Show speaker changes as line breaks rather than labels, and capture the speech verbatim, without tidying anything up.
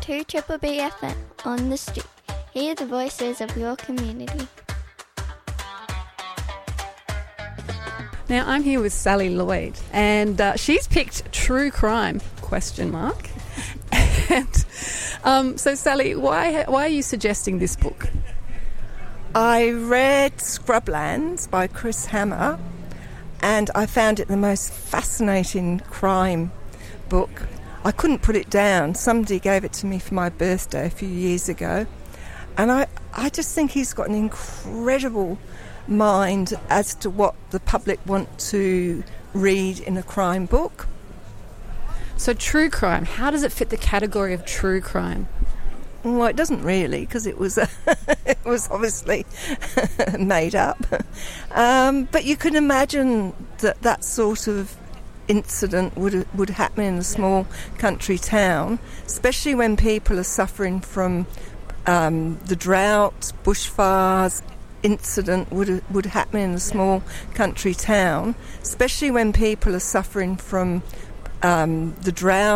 to Triple B F M on the street. Hear the voices of your community.
Now, I'm here with Sally Lloyd, and uh, she's picked True Crime, question mark. and um, so, Sally, why why are you suggesting this book?
I read Scrublands by Chris Hammer, and I found it the most fascinating crime book. I couldn't put it down. Somebody gave it to me for my birthday a few years ago, and I, I just think he's got an incredible mind as to what the public want to read in a crime book.
So true crime, how does it fit the category of true crime?
Well, it doesn't really, because it was it was obviously made up. Um, but you can imagine that that sort of incident would would happen in a small country town, especially when people are suffering from um, the drought, bushfires. Incident would would happen in a small country town, especially when people are suffering from um, the drought.